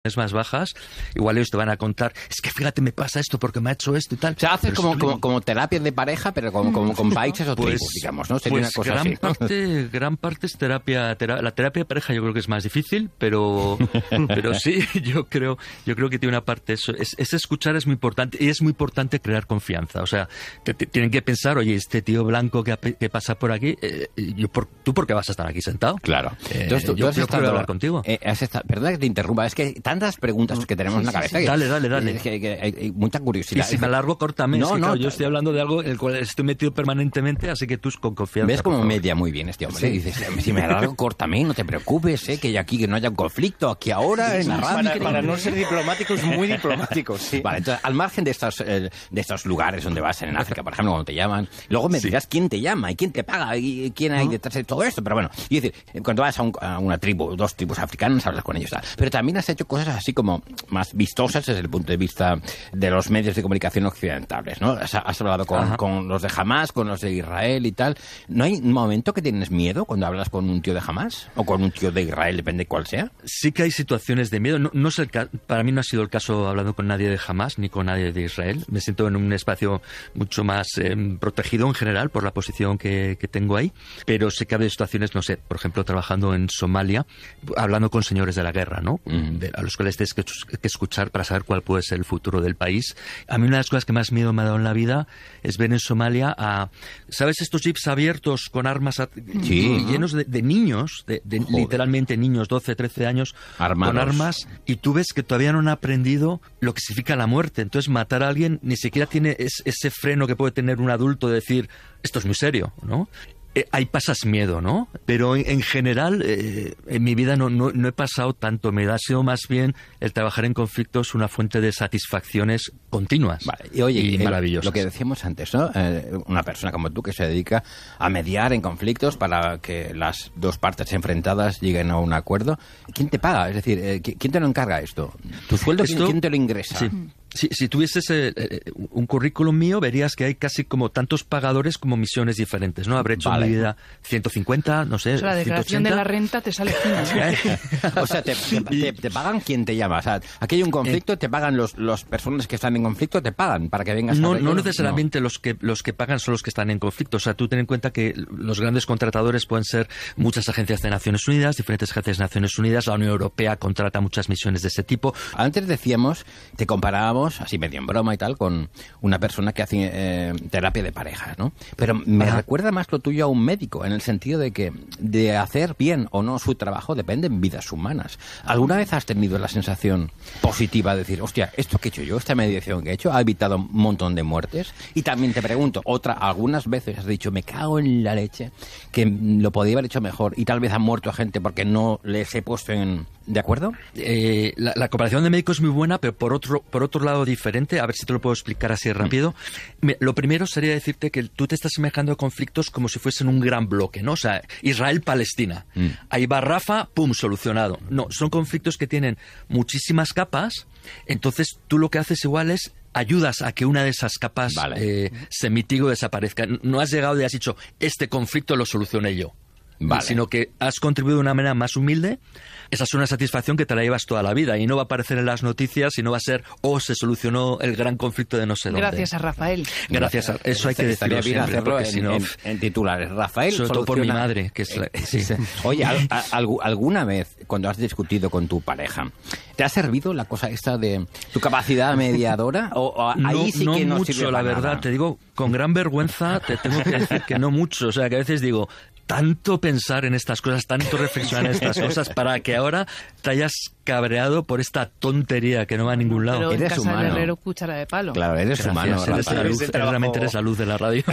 más bajas, igual ellos te van a contar, es que fíjate, me pasa esto porque me ha hecho esto y tal. O sea, haces como terapia de pareja, pero como con países o tribus, digamos, ¿no? Sería una cosa así, ¿no? Gran parte es terapia. La terapia de pareja yo creo que es más difícil, pero sí, yo creo que tiene una parte eso. Es escuchar es muy importante, y es muy importante crear confianza. O sea, tienen que pensar, oye, este tío blanco que pasa por aquí, ¿tú por qué vas a estar aquí sentado? Claro. Entonces, yo quiero hablar contigo. Perdona que te interrumpa, es que tantas preguntas que tenemos en la cabeza. Sí. Dale. Es que hay mucha curiosidad. Y si me alargo, córtame. No, claro, yo estoy hablando de algo en el cual estoy metido permanentemente, así que tú con confianza. ¿Ves cómo media muy bien este hombre? Sí. Dices, si me alargo, córtame, no te preocupes, que no haya un conflicto aquí ahora en la radio. Para no ser diplomáticos, muy diplomáticos, sí. Vale, entonces, al margen de estos lugares donde vas en África, por ejemplo, cuando te llaman, luego me dirás quién te llama y quién te paga y quién hay detrás de todo esto, pero bueno, y decir, cuando vas a una tribu, 2 tribus africanas, hablas con ellos, tal. Pero también has hecho cosas así como más vistosas desde el punto de vista de los medios de comunicación occidentales, ¿no? Has hablado con los de Hamás, con los de Israel y tal. ¿No hay un momento que tienes miedo cuando hablas con un tío de Hamás o con un tío de Israel, depende cuál sea? Sí que hay situaciones de miedo. No es para mí no ha sido el caso hablando con nadie de Hamás ni con nadie de Israel. Me siento en un espacio mucho más protegido en general por la posición que tengo ahí, pero sí que ha habido situaciones, no sé, por ejemplo, trabajando en Somalia, hablando con señores de la guerra, ¿no? A los cuales tienes que escuchar para saber cuál puede ser el futuro del país. A mí una de las cosas que más miedo me ha dado en la vida es ver en Somalia ¿sabes estos jeeps abiertos con armas llenos de niños, literalmente niños, 12, 13 años, armados, con armas, y tú ves que todavía no han aprendido lo que significa la muerte? Entonces matar a alguien ni siquiera tiene ese freno que puede tener un adulto de decir, esto es muy serio, ¿no? Ahí pasas miedo, ¿no? Pero en general, en mi vida no he pasado tanto miedo. Ha sido más bien el trabajar en conflictos una fuente de satisfacciones continuas. Vale. Y oye, y maravillosas. Lo que decíamos antes, ¿no? Una persona como tú que se dedica a mediar en conflictos para que las dos partes enfrentadas lleguen a un acuerdo. ¿Quién te paga? Es decir, ¿quién te lo encarga esto? ¿Tu sueldo? ¿Quién te lo ingresa? Sí. Si tuvieses un currículum mío, verías que hay casi como tantos pagadores como misiones diferentes, ¿no? Habré hecho en mi vida 150, no sé, o sea, la declaración 180. de la renta te sale fina. O sea, te pagan quien te llama. O sea, aquí hay un conflicto, te pagan los personas que están en conflicto, te pagan para que vengas a No necesariamente los que pagan son los que están en conflicto. O sea, tú ten en cuenta que los grandes contratadores pueden ser muchas agencias de Naciones Unidas, diferentes agencias de Naciones Unidas, la Unión Europea contrata muchas misiones de ese tipo. Antes decíamos, te comparábamos, así medio en broma y tal, con una persona que hace terapia de parejas, ¿no? Pero me recuerda más lo tuyo a un médico, en el sentido de que de hacer bien o no su trabajo dependen vidas humanas. ¿Alguna vez has tenido la sensación positiva de decir, hostia, esto que he hecho yo, esta mediación que he hecho, ha evitado un montón de muertes? Y también te pregunto, algunas veces has dicho, me cago en la leche, que lo podía haber hecho mejor y tal vez han muerto gente porque no les he puesto ¿de acuerdo? La comparación de médicos es muy buena, pero por otro lado diferente. A ver si te lo puedo explicar así rápido. Lo primero sería decirte que tú te estás semejando a conflictos como si fuesen un gran bloque, ¿no? O sea, Israel-Palestina. Ahí va Rafa, pum, solucionado. No, son conflictos que tienen muchísimas capas. Entonces tú lo que haces igual es ayudas a que una de esas capas se mitigue o desaparezca. No has llegado y has dicho, este conflicto lo solucioné yo. Vale. Sino que has contribuido de una manera más humilde. Esa es una satisfacción que te la llevas toda la vida y no va a aparecer en las noticias y no va a ser, se solucionó el gran conflicto de no sé dónde. Gracias a Rafael. Gracias a eso hay que decirlo bien siempre, hacerlo porque si no, en titulares. Rafael sobre todo por mi madre, que es sí. Oye, ¿alguna vez cuando has discutido con tu pareja te ha servido la cosa esta de tu capacidad mediadora? ¿O ahí sí que no mucho, sirve la para verdad, nada? te digo, con gran vergüenza te tengo que decir que no mucho. O sea, que a veces digo, tanto pensar en estas cosas, tanto reflexionar en estas cosas para que ahora te hayas cabreado por esta tontería que no va a ningún lado. Pero eres en casa humano. del herrero, cuchara de palo. Claro, eres humano. Realmente eres la luz de la radio.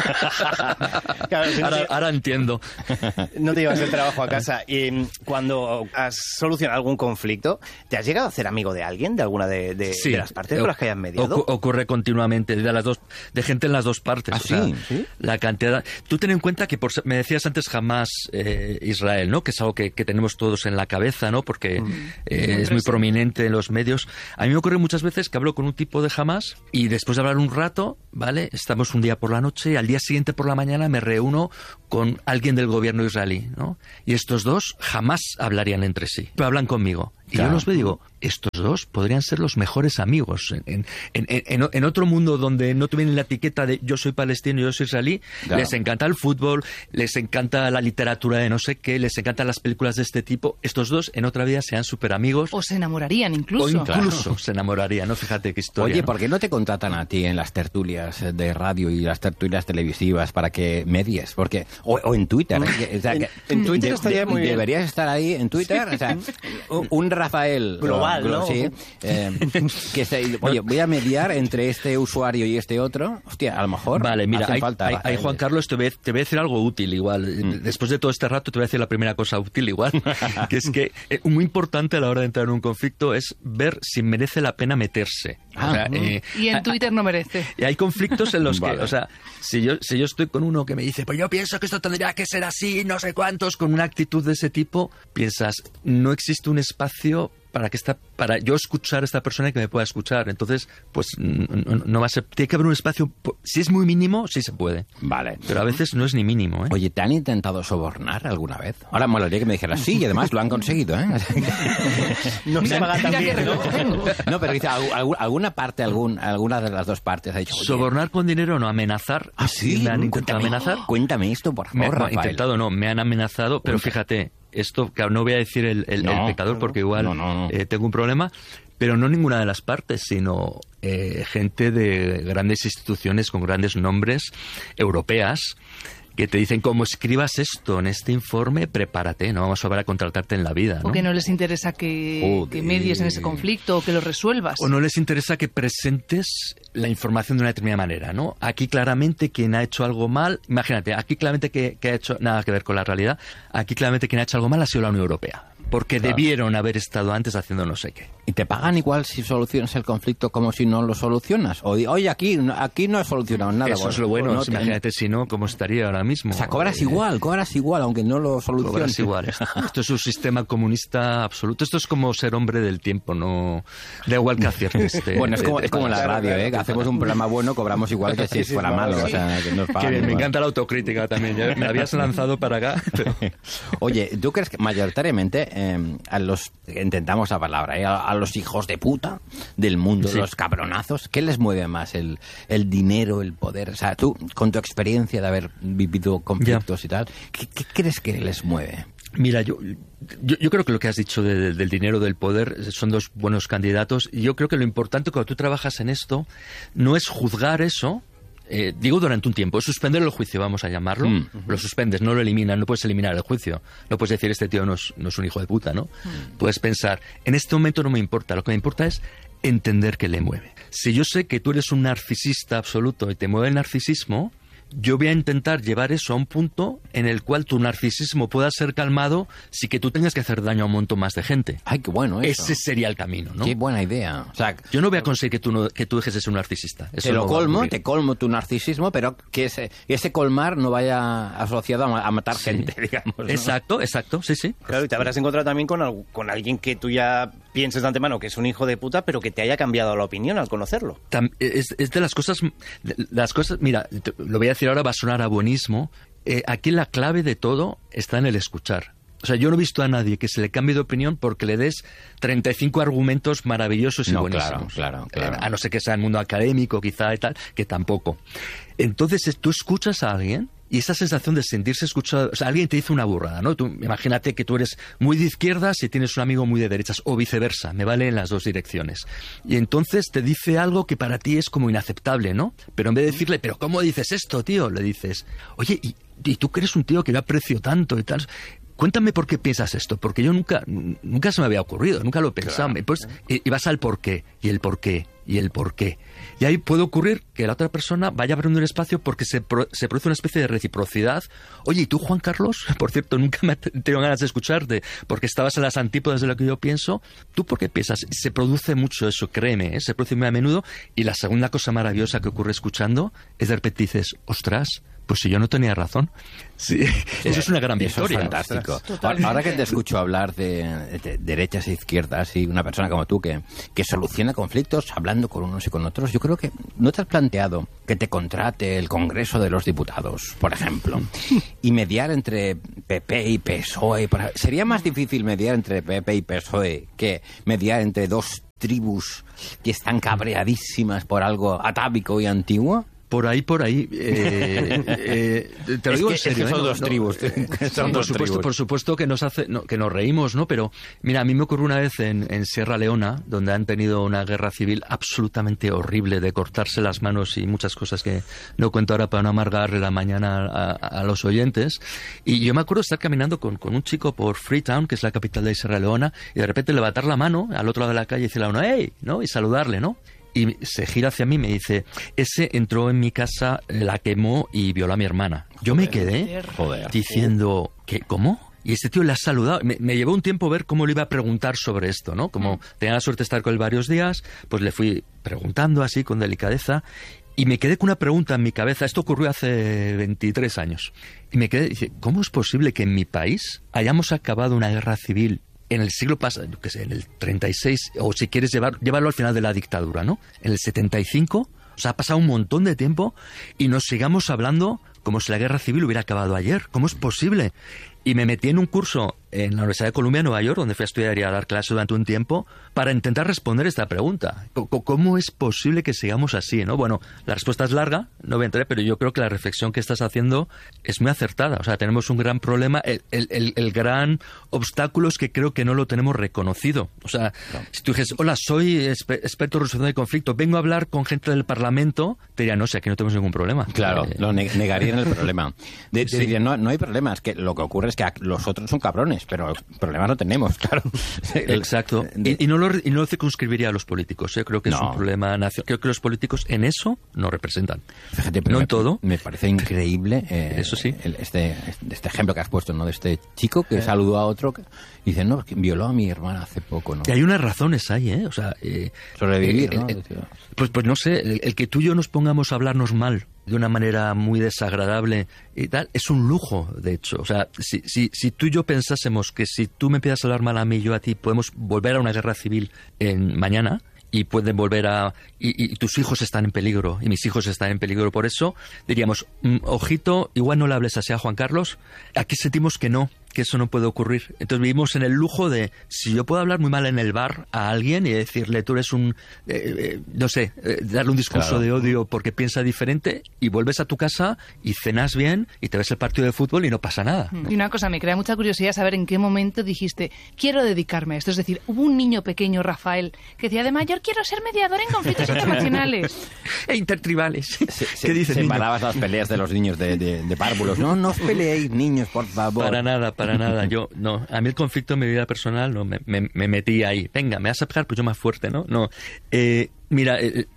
Claro, ahora entiendo. No te llevas el trabajo a casa. Y cuando has solucionado algún conflicto, ¿te has llegado a hacer amigo de alguien, de alguna de las partes con las que hayas mediado? Ocurre continuamente, de gente en las dos partes. ¿Sí? La cantidad. Tú ten en cuenta que me decías antes Hamás, Israel, ¿no? Que es algo que tenemos todos en la cabeza, ¿no? Porque es muy prominente en los medios. A mí me ocurre muchas veces que hablo con un tipo de Hamás y después de hablar un rato, ¿vale? Estamos un día por la noche y al día siguiente por la mañana me reúno con alguien del gobierno israelí, ¿no? Y estos dos jamás hablarían entre sí, pero hablan conmigo. Y yo los veo y digo, estos dos podrían ser los mejores amigos. En otro mundo donde no tuvieran la etiqueta de yo soy palestino y yo soy israelí, les encanta el fútbol, les encanta la literatura de no sé qué, les encantan las películas de este tipo. Estos dos en otra vida sean súper amigos. O se enamorarían incluso. O incluso se enamorarían, ¿no? Fíjate qué historia. Oye, ¿no? ¿por qué no te contratan a ti en las tertulias de radio y las tertulias televisivas para que medies? Porque o en Twitter. O sea, en Twitter estaría muy bien. Deberías estar ahí en Twitter. O sea, un Rafael global, ¿no? Sí, oye, voy a mediar entre este usuario y este otro. Hostia, a lo mejor vale, mira, hacen falta hay Juan Carlos, te voy a decir algo útil igual. Después de todo este rato te voy a decir la primera cosa útil igual, que es que muy importante a la hora de entrar en un conflicto es ver si merece la pena meterse. O sea, y en Twitter no merece. Y hay conflictos en los que, Vale. o sea, si yo estoy con uno que me dice, pues yo pienso que esto tendría que ser así, no sé cuántos, con una actitud de ese tipo, piensas, no existe un espacio para yo escuchar a esta persona que me pueda escuchar. Entonces, pues no va a ser, tiene que haber un espacio, si es muy mínimo, sí se puede. Vale. Pero a veces no es ni mínimo, ¿eh? Oye, ¿te han intentado sobornar alguna vez? Ahora me molaría que me dijeras sí, y además lo han conseguido, ¿eh? No se paga tan bien, ¿no? No, pero dice, alguna parte, alguna de las dos partes ha dicho... oye, Sobornar con dinero, no, amenazar. ¿ah, sí? ¿Me han intentado amenazar? Cuéntame esto, por favor, Rafael. Intentado no, me han amenazado, pero fíjate, esto, claro, no voy a decir el pecador porque igual tengo un problema, pero no ninguna de las partes, sino gente de grandes instituciones con grandes nombres europeas que te dicen, como escribas esto en este informe, prepárate, no vamos a volver a contratarte en la vida, ¿no? O que no les interesa que medies en ese conflicto o que lo resuelvas. O no les interesa que presentes la información de una determinada manera, ¿no? Aquí claramente quien ha hecho algo mal, imagínate, aquí claramente que ha hecho nada que ver con la realidad, aquí claramente quien ha hecho algo mal ha sido la Unión Europea. Porque debieron haber estado antes haciendo no sé qué. ¿Y te pagan igual si solucionas el conflicto como si no lo solucionas? O oye, aquí no he solucionado nada. Eso es lo bueno. No, imagínate si no, ¿cómo estaría ahora mismo? O sea, cobras igual, aunque no lo soluciones. Cobras igual. Esto es un sistema comunista absoluto. Esto es como ser hombre del tiempo, no da igual que aciertes. Bueno, es como la radio, ¿eh? Hacemos un programa bueno, cobramos igual que si fuera malo. O sea, que nos pagan igual. Me encanta la autocrítica también. Ya me habías lanzado para acá. Pero... Oye, ¿tú crees que mayoritariamente intentamos la palabra, a los hijos de puta del mundo, los cabronazos, ¿qué les mueve más? ¿El dinero, el poder? O sea, tú, con tu experiencia de haber vivido conflictos y tal, ¿qué crees que les mueve? Mira, yo creo que lo que has dicho del dinero, del poder, son dos buenos candidatos. Y yo creo que lo importante cuando tú trabajas en esto no es juzgar eso. Digo durante un tiempo, es suspender el juicio, vamos a llamarlo. Lo suspendes, no lo eliminas, no puedes eliminar el juicio. No puedes decir, este tío no es un hijo de puta, ¿no? Puedes pensar, en este momento no me importa, lo que me importa es entender qué le mueve. Si yo sé que tú eres un narcisista absoluto y te mueve el narcisismo, yo voy a intentar llevar eso a un punto en el cual tu narcisismo pueda ser calmado sin que tú tengas que hacer daño a un montón más de gente. Ay, qué bueno eso. Ese sería el camino, ¿no? Qué buena idea. O sea, yo no voy a conseguir que tú dejes de ser un narcisista. Eso te colmo tu narcisismo, pero que ese colmar no vaya asociado a matar gente, digamos, ¿no? Exacto, sí. Claro, y te habrás encontrado también con alguien que tú ya pienses de antemano que es un hijo de puta, pero que te haya cambiado la opinión al conocerlo. Es de las cosas, mira, lo voy a decir ahora, va a sonar a buenismo. Aquí la clave de todo está en el escuchar. O sea, yo no he visto a nadie que se le cambie de opinión porque le des 35 argumentos maravillosos y buenísimos. Claro. A no ser que sea el mundo académico, quizá y tal, que tampoco. Entonces, tú escuchas a alguien y esa sensación de sentirse escuchado... O sea, alguien te dice una burrada, ¿no? Tú, imagínate que tú eres muy de izquierdas y tienes un amigo muy de derechas, o viceversa, me vale en las dos direcciones. Y entonces te dice algo que para ti es como inaceptable, ¿no? Pero en vez de decirle, ¿pero cómo dices esto, tío? Le dices, oye, ¿y tú que eres un tío que yo aprecio tanto y tal? Cuéntame por qué piensas esto, porque yo nunca se me había ocurrido, nunca lo he pensado. Claro. Pues, y vas al por qué, y el por qué, y el por qué. Y ahí puede ocurrir que la otra persona vaya abriendo un espacio porque se produce una especie de reciprocidad. Oye, ¿y tú, Juan Carlos? Por cierto, nunca me tengo ganas de escucharte porque estabas en las antípodas de lo que yo pienso. ¿Tú por qué piensas? Se produce mucho eso, créeme, se produce muy a menudo. Y la segunda cosa maravillosa que ocurre escuchando es de repente dices, ostras, pues si yo no tenía razón. Sí, eso es una gran victoria. Eso es fantástico. Ahora que te escucho hablar de derechas e izquierdas y una persona como tú que soluciona conflictos hablando con unos y con otros, yo creo que no te has planteado que te contrate el Congreso de los Diputados, por ejemplo, y mediar entre PP y PSOE. ¿Sería más difícil mediar entre PP y PSOE que mediar entre dos tribus que están cabreadísimas por algo atávico y antiguo? Por ahí. Te lo digo en serio. Son dos tribus. Por supuesto que que nos reímos, ¿no? Pero, mira, a mí me ocurrió una vez en Sierra Leona, donde han tenido una guerra civil absolutamente horrible, de cortarse las manos y muchas cosas que no cuento ahora para no amargarle la mañana a los oyentes. Y yo me acuerdo estar caminando con un chico por Freetown, que es la capital de Sierra Leona, y de repente levantar la mano al otro lado de la calle y decirle a uno, ¡hey!, ¿no? Y saludarle, ¿no? Y se gira hacia mí y me dice, ese entró en mi casa, la quemó y violó a mi hermana. Yo me quedé diciendo, ¿cómo? Y este tío le ha saludado. Me llevó un tiempo ver cómo le iba a preguntar sobre esto, ¿no? Como tenía la suerte de estar con él varios días, pues le fui preguntando así con delicadeza y me quedé con una pregunta en mi cabeza. Esto ocurrió hace 23 años. Y me quedé, dice, ¿cómo es posible que en mi país hayamos acabado una guerra civil en el siglo pasado, yo qué sé, en el 36, o si quieres llevarlo al final de la dictadura, ¿no? En el 75, o sea, ha pasado un montón de tiempo y nos sigamos hablando como si la guerra civil hubiera acabado ayer? ¿Cómo es posible? Y me metí en un curso en la Universidad de Columbia, en Nueva York, donde fui a estudiar y a dar clases durante un tiempo, para intentar responder esta pregunta. ¿Cómo es posible que sigamos así, no? Bueno, la respuesta es larga, no voy a entrar, pero yo creo que la reflexión que estás haciendo es muy acertada. O sea, tenemos un gran problema. El gran obstáculo es que creo que no lo tenemos reconocido. O sea, si tú dices, hola, soy experto en resolución de conflictos, vengo a hablar con gente del Parlamento, te diría, no sé, aquí no tenemos ningún problema. Claro, lo negarían el problema. Dirían, no hay problema, es que lo que ocurre es que los otros son cabrones, pero problemas no tenemos, claro. Exacto. Y no lo circunscribiría a los políticos. Creo que es un problema nacional. Creo que los políticos en eso no representan. Fíjate, pero no en todo. Me parece increíble eso sí. Este ejemplo que has puesto, ¿no? De este chico que saludó a otro y dice, no, que violó a mi hermana hace poco, ¿no? Y hay unas razones ahí, ¿eh? O sea, sobrevivir, ¿no? Pues no sé, el que tú y yo nos pongamos a hablarnos mal de una manera muy desagradable y tal, es un lujo, de hecho. O sea, si tú y yo pensásemos que si tú me empiezas a hablar mal a mí y yo a ti, podemos volver a una guerra civil mañana y pueden volver y tus hijos están en peligro y mis hijos están en peligro por eso, diríamos, ojito, igual no le hables así a Juan Carlos. Aquí sentimos que eso no puede ocurrir. Entonces vivimos en el lujo de, si yo puedo hablar muy mal en el bar a alguien y decirle, tú eres un, no sé, darle un discurso de odio porque piensa diferente, y vuelves a tu casa y cenas bien y te ves el partido de fútbol y no pasa nada. Y una cosa, me crea mucha curiosidad saber en qué momento dijiste, quiero dedicarme a esto. Es decir, hubo un niño pequeño, Rafael, que decía, de mayor quiero ser mediador en conflictos internacionales. E intertribales. ¿Qué dices, niño? Separabas las peleas de los niños de párvulos. No os peleéis, niños, por favor. Para nada. A mí el conflicto en mi vida personal no me metí ahí. Venga, me vas a pegar, pues yo más fuerte, ¿no? No. Mira,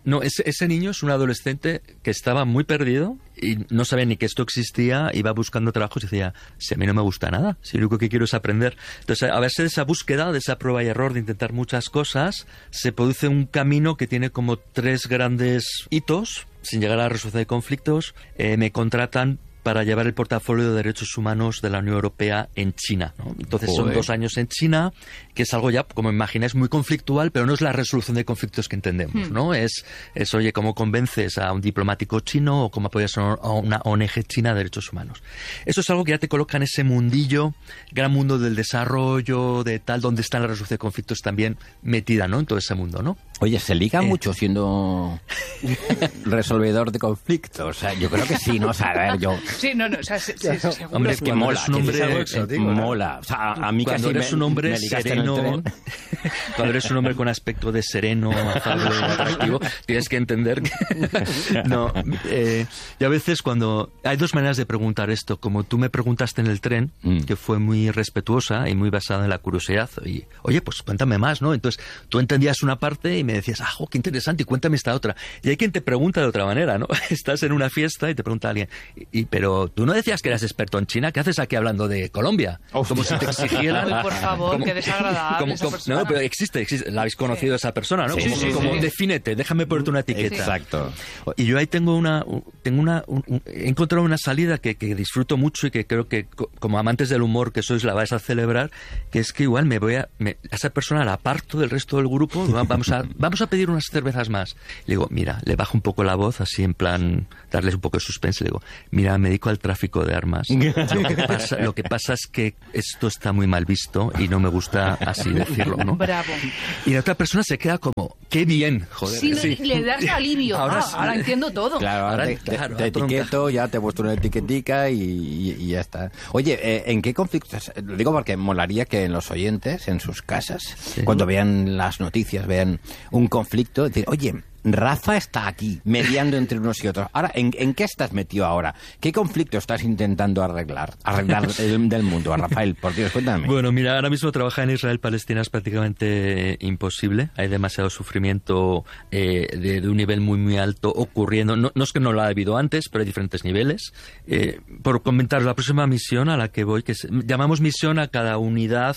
ese niño es un adolescente que estaba muy perdido y no sabía ni que esto existía, iba buscando trabajos y decía, si a mí no me gusta nada, si lo único que quiero es aprender. Entonces, a base de esa búsqueda, de esa prueba y error, de intentar muchas cosas, se produce un camino que tiene como 3 grandes hitos, sin llegar a la resolución de conflictos. Me contratan para llevar el portafolio de derechos humanos de la Unión Europea en China, ¿no? Entonces son 2 años en China, que es algo ya, como imagináis, muy conflictual, pero no es la resolución de conflictos que entendemos, ¿no? Es oye, ¿cómo convences a un diplomático chino o cómo apoyas a una ONG china de derechos humanos? Eso es algo que ya te coloca en ese mundillo, gran mundo del desarrollo, de tal, donde está la resolución de conflictos también metida, ¿no? En todo ese mundo, ¿no? Oye, ¿se liga mucho siendo resolvedor de conflictos? O sea, yo creo que sí, ¿no? O sea, a ver, yo... Sí, no, o sea, seguro. Hombre, es que mola. Es un hombre mola. O sea, a mí cuando casi eres un hombre sereno, cuando eres un hombre con aspecto de sereno, afable, atractivo, tienes que entender que... y a veces cuando... Hay 2 maneras de preguntar esto. Como tú me preguntaste en el tren, que fue muy respetuosa y muy basada en la curiosidad. Y, oye, pues cuéntame más, ¿no? Entonces, tú entendías una parte y y me decías, qué interesante, y cuéntame esta otra. Y hay quien te pregunta de otra manera, ¿no? Estás en una fiesta y te pregunta alguien, pero tú no decías que eras experto en China, ¿qué haces aquí hablando de Colombia? Como si te exigieran... Uy, por favor, qué desagradable esa persona. No, pero existe, la habéis conocido esa persona, ¿no? Como defínete, déjame ponerte una etiqueta. Exacto. Y yo ahí he encontrado una salida que disfruto mucho y que creo que como amantes del humor que sois la vais a celebrar, que es que igual a esa persona la aparto del resto del grupo, vamos a pedir unas cervezas más. Le digo, mira, le bajo un poco la voz, así en plan, darles un poco de suspense, le digo, mira, me dedico al tráfico de armas. Lo que pasa es que esto está muy mal visto y no me gusta así decirlo, ¿no? Bravo. Y la otra persona se queda como, qué bien, joder. Sí, le das alivio. Ahora entiendo todo. Claro, ahora te etiqueto, ya te he puesto una etiquetica y ya está. Oye, ¿en qué conflictos? Lo digo porque molaría que los oyentes, en sus casas, cuando vean las noticias, vean un conflicto, decir, oye, Rafa está aquí, mediando entre unos y otros. Ahora, ¿en qué estás metido ahora? ¿Qué conflicto estás intentando arreglar del mundo? Rafael, por Dios, cuéntame. Bueno, mira, ahora mismo trabajar en Israel-Palestina es prácticamente imposible. Hay demasiado sufrimiento de un nivel muy, muy alto ocurriendo. No es que no lo ha habido antes, pero hay diferentes niveles. Por comentaros, la próxima misión a la que voy, llamamos misión a cada unidad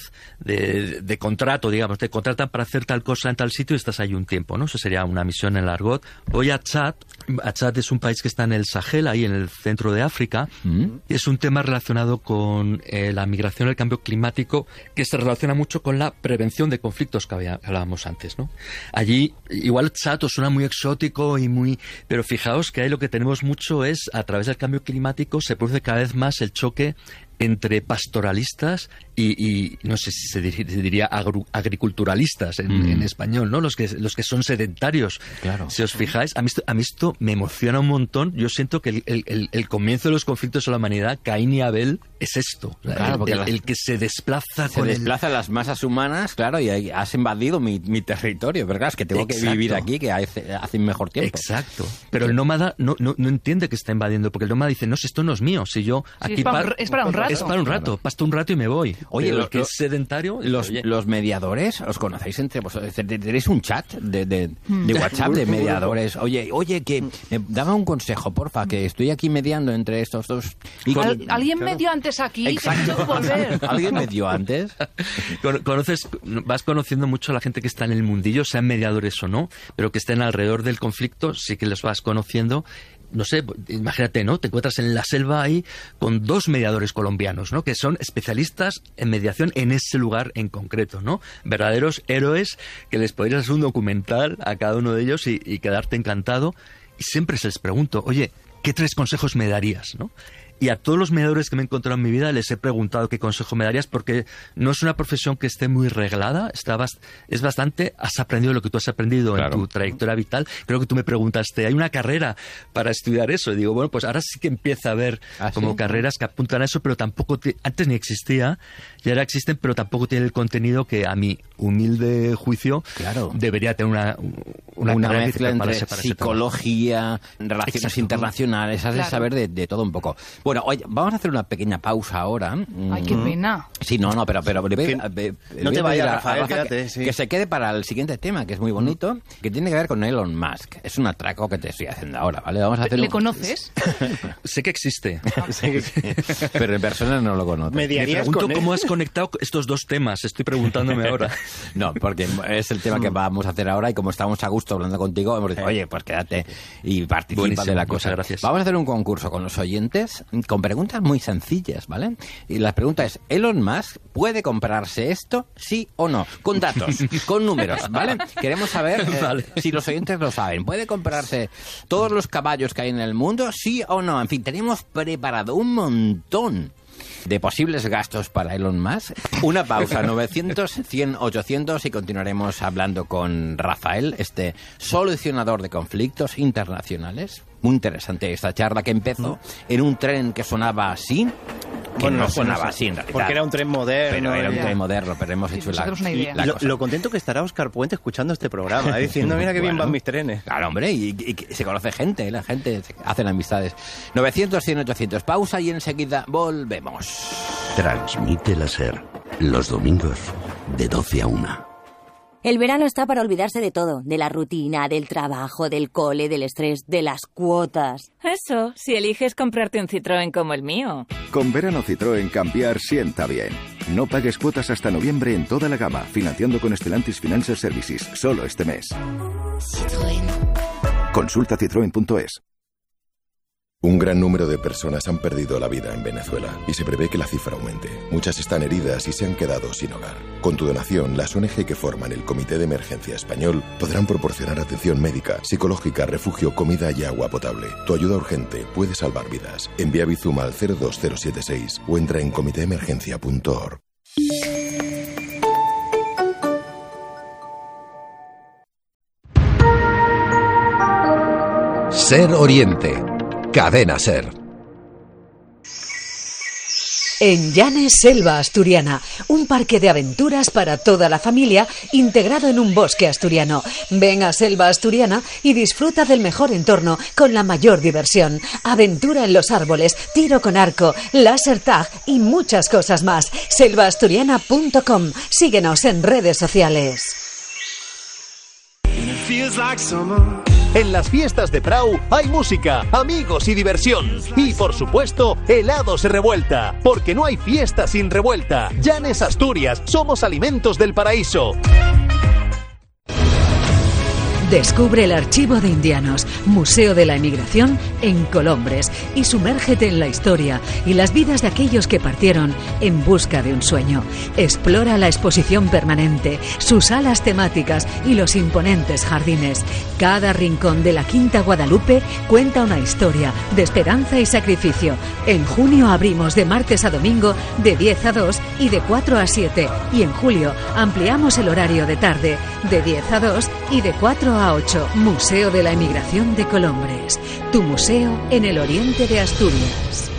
de contrato, digamos. Te contratan para hacer tal cosa en tal sitio y estás ahí un tiempo, ¿no? Eso sería una misión en el argot. Voy a Chad. Chad es un país que está en el Sahel, ahí en el centro de África. Es un tema relacionado con la migración, el cambio climático, que se relaciona mucho con la prevención de conflictos que hablábamos antes, ¿no? Allí, igual Chad os suena muy exótico y muy... Pero fijaos que ahí lo que tenemos mucho es, a través del cambio climático, se produce cada vez más el choque entre pastoralistas y no sé si se diría agriculturalistas en español, ¿no? Los que son sedentarios. Claro. Si os fijáis, a mí esto me emociona un montón. Yo siento que el comienzo de los conflictos en la humanidad, Caín y Abel, es esto. Claro, el que se desplaza se desplazan las masas humanas, claro, y has invadido mi territorio, pero claro, es que tengo que vivir aquí, que hace mejor tiempo. Exacto. Pero el nómada no entiende que está invadiendo, porque el nómada dice, no, si esto no es mío, si yo aquí es para un rato. Es para un rato, pasto un rato y me voy. Oye, los que es sedentario... Los mediadores, ¿os conocéis entre vosotros? ¿Tenéis un chat de WhatsApp de mediadores? Oye, que dame un consejo, porfa, que estoy aquí mediando entre estos dos. ¿Alguien medió antes aquí? Exacto. Volver. ¿Alguien medió antes? Vas conociendo mucho a la gente que está en el mundillo, sean mediadores o no, pero que estén alrededor del conflicto, sí que los vas conociendo. No sé, imagínate, ¿no? Te encuentras en la selva ahí con 2 mediadores colombianos, ¿no? Que son especialistas en mediación en ese lugar en concreto, ¿no? Verdaderos héroes que les podrías hacer un documental a cada uno de ellos y quedarte encantado. Y siempre se les pregunto, oye, ¿qué 3 consejos me darías, no? Y a todos los mediadores que me he encontrado en mi vida les he preguntado qué consejo me darías, porque no es una profesión que esté muy reglada, es bastante, has aprendido lo que tú has aprendido en tu trayectoria vital. Creo que tú me preguntaste, ¿hay una carrera para estudiar eso? Y digo, bueno, pues ahora sí que empieza a haber carreras que apuntan a eso, pero tampoco, antes ni existía, y ahora existen, pero tampoco tiene el contenido que a mi humilde juicio debería tener una mezcla entre psicología, relaciones internacionales, has de saber de todo un poco. Bueno, oye, vamos a hacer una pequeña pausa ahora. Ay, qué pena. Sí, no, pero no te vayas, Rafael, quédate. Que se quede para el siguiente tema, que es muy bonito, que tiene que ver con Elon Musk. Es un atraco que te estoy haciendo ahora, ¿vale? Vamos a hacer ¿Le conoces? Sé que existe. Pero en persona no lo conozco. Me pregunto cómo has conectado estos 2 temas. Estoy preguntándome ahora. No, porque es el tema que vamos a hacer ahora y como estamos a gusto hablando contigo, hemos dicho, oye, pues quédate y participa de la cosa. Gracias. Vamos a hacer un concurso con los oyentes con preguntas muy sencillas, ¿vale? Y la pregunta es, ¿Elon Musk puede comprarse esto, sí o no? Con datos, con números, ¿vale? Queremos saber si los oyentes lo saben. ¿Puede comprarse todos los caballos que hay en el mundo, sí o no? En fin, tenemos preparado un montón de posibles gastos para Elon Musk. Una pausa, 900, 100, 800 y continuaremos hablando con Rafael, este solucionador de conflictos internacionales. Muy interesante esta charla que empezó en un tren que sonaba así. Bueno, no sonaba así en realidad. Porque era un tren moderno. Pero era un tren moderno, pero hemos hecho la cosa. Lo contento que estará Óscar Puente escuchando este programa, diciendo, mira qué bien van mis trenes. Claro, hombre, y se conoce gente, la gente hace amistades. 900, 100, 800. Pausa y enseguida volvemos. Transmite la SER, los domingos de 12 a 1. El verano está para olvidarse de todo, de la rutina, del trabajo, del cole, del estrés, de las cuotas. Eso, si eliges comprarte un Citroën como el mío. Con verano Citroën cambiar sienta bien. No pagues cuotas hasta noviembre en toda la gama, financiando con Stellantis Financial Services, solo este mes. Citroën. Consulta citroen.es. Un gran número de personas han perdido la vida en Venezuela y se prevé que la cifra aumente. Muchas están heridas y se han quedado sin hogar. Con tu donación, las ONG que forman el Comité de Emergencia Español podrán proporcionar atención médica, psicológica, refugio, comida y agua potable. Tu ayuda urgente puede salvar vidas. Envía Bizum al 02076 o entra en comitéemergencia.org. Ser Oriente. Cadena Ser. En Llanes, Selva Asturiana, un parque de aventuras para toda la familia integrado en un bosque asturiano. Ven a Selva Asturiana y disfruta del mejor entorno con la mayor diversión. Aventura en los árboles, tiro con arco, láser tag y muchas cosas más. selvaasturiana.com. Síguenos en redes sociales. En las fiestas de Prau hay música, amigos y diversión. Y por supuesto, helados revuelta. Porque no hay fiesta sin revuelta. Llanes, Asturias, somos alimentos del paraíso. Descubre el Archivo de Indianos, Museo de la Emigración en Colombres, y sumérgete en la historia y las vidas de aquellos que partieron en busca de un sueño. Explora la exposición permanente, sus salas temáticas y los imponentes jardines. Cada rincón de la Quinta Guadalupe cuenta una historia de esperanza y sacrificio. En junio abrimos de martes a domingo de 10 a 2 y de 4 a 7. Y en julio ampliamos el horario de tarde de 10 a 2 y de 4 a 8. Museo de la Emigración de Colombres. Tu museo en el oriente de Asturias.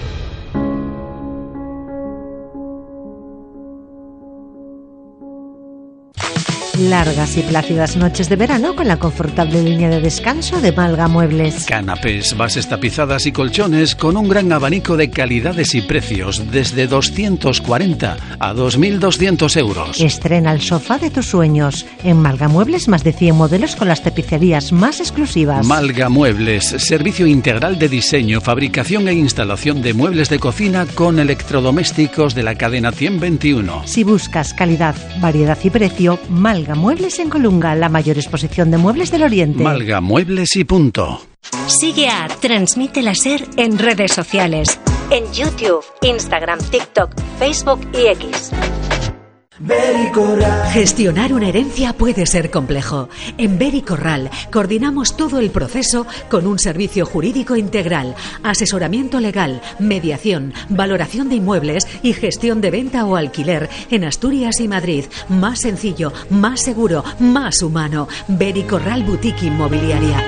Largas y plácidas noches de verano con la confortable línea de descanso de Malga Muebles. Canapés, bases tapizadas y colchones con un gran abanico de calidades y precios desde 240 a 2.200 euros. Estrena el sofá de tus sueños. En Malga Muebles más de 100 modelos con las tapicerías más exclusivas. Malga Muebles, servicio integral de diseño, fabricación e instalación de muebles de cocina con electrodomésticos de la cadena 121. Si buscas calidad, variedad y precio, Malga Muebles en Colunga, la mayor exposición de muebles del Oriente. Malga Muebles y punto. Sigue a Transmite la Ser en redes sociales. En YouTube, Instagram, TikTok, Facebook y X. Gestionar una herencia puede ser complejo. En Vericorral coordinamos todo el proceso con un servicio jurídico integral, asesoramiento legal, mediación, valoración de inmuebles y gestión de venta o alquiler en Asturias y Madrid. Más sencillo, más seguro, más humano. Vericorral Boutique Inmobiliaria.